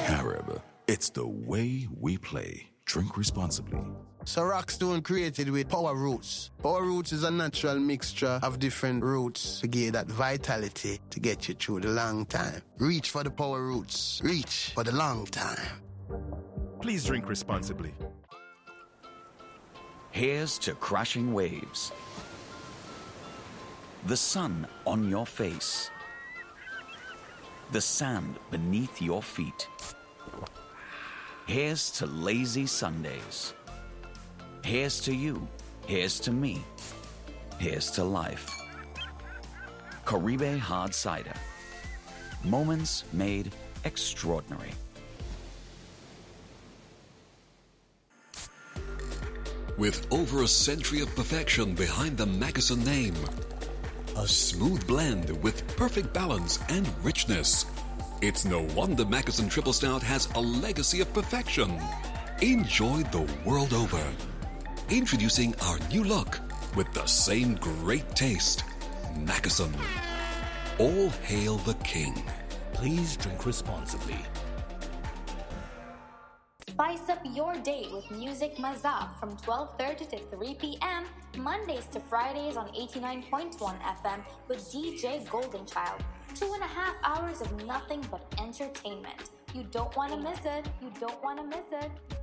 Carib, it's the way we play. Drink responsibly. So Rockstone created with Power Roots. Power Roots is a natural mixture of different roots to give that vitality to get you through the long time. Reach for the Power Roots. Reach for the long time. Please drink responsibly. Here's to crashing waves. The sun on your face. The sand beneath your feet. Here's to lazy Sundays. Here's to you. Here's to me. Here's to life. Caribe Hard Cider. Moments made extraordinary. With over a century of perfection behind the Mackeson name, a smooth blend with perfect balance and richness, it's no wonder Mackeson Triple Stout has a legacy of perfection. Enjoyed the world over. Introducing our new look with the same great taste. Mackeson. All hail the king. Please drink responsibly. Spice up your day with Music Mazak from 12:30 to 3 p.m. Mondays to Fridays on 89.1 FM with DJ Goldenchild. 2.5 hours of nothing but entertainment. You don't want to miss it. You don't want to miss it.